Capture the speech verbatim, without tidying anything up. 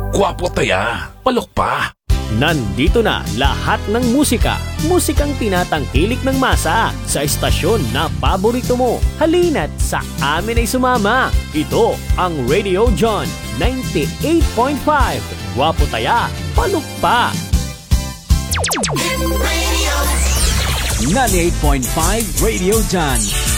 Gwapo taya, palok pa. Nandito na lahat ng musika, musikang tinatangkilik ng masa sa estasyon na paborito mo. Halina't sa amin ay sumama. Ito ang Radio John ninety-eight point five. Gwapo taya, palok pa. ninety-eight point five Radio John.